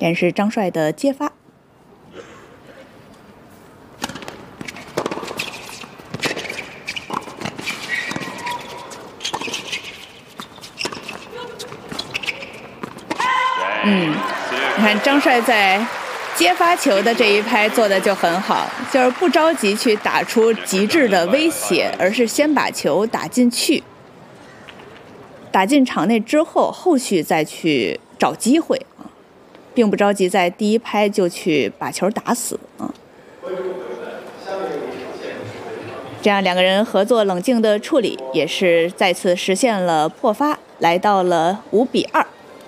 便是张帅的接发。你看张帅在接发球的这一拍做的就很好，就是不着急去打出极致的威胁，而是先把球打进去，打进场内之后，后续再去找机会啊，并不着急在第一拍就去把球打死啊。这样两个人合作冷静的处理，也是再次实现了破发，来到了5-2。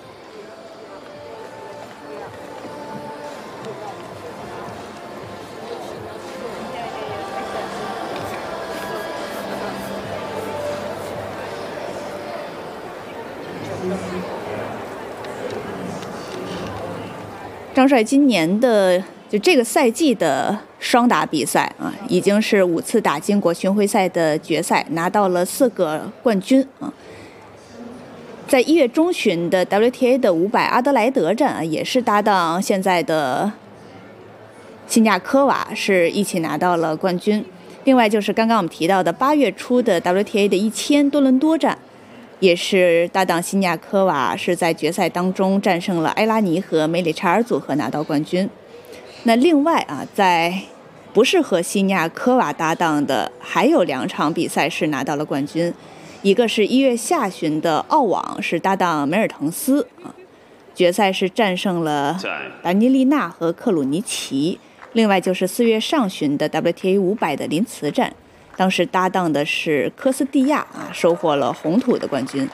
张帅今年的就这个赛季的双打比赛啊，已经是5次打进过巡回赛的决赛，拿到了4个冠军啊。在1月中旬的 WTA 的500阿德莱德站啊，也是搭档现在的辛亚科娃是一起拿到了冠军。另外就是刚刚我们提到的8月初的 WTA 的1000多伦多站，也是搭档辛亚科娃是在决赛当中战胜了埃拉尼和梅里查尔组合拿到冠军。那另外啊，在不是和辛亚科娃搭档的还有2场比赛是拿到了冠军，一个是1月下旬的澳网是搭档梅尔滕斯啊，决赛是战胜了达尼利娜和克鲁尼奇。另外就是4月上旬的 WTA 500的林茨站，当时搭档的是科斯蒂亚啊，收获了红土的冠军。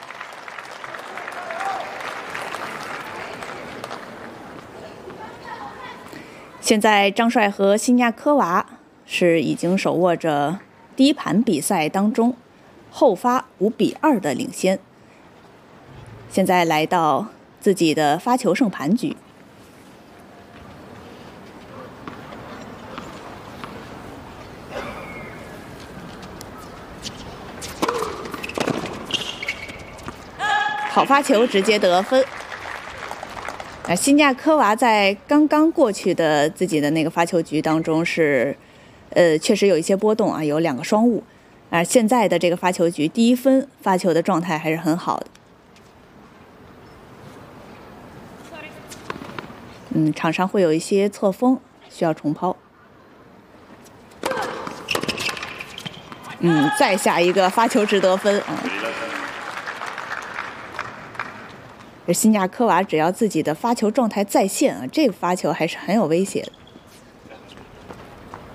现在张帅和辛亚科娃是已经手握着第一盘比赛当中后发5-2的领先。现在来到自己的发球胜盘局。好发球直接得分。辛亚科娃在刚刚过去的自己的那个发球局当中是，确实有一些波动啊，有2个双误。而现在的这个发球局第一分发球的状态还是很好的。场上会有一些错锋，需要重抛。再下一个发球值得分啊。辛亚科娃只要自己的发球状态在线啊，这个发球还是很有威胁的。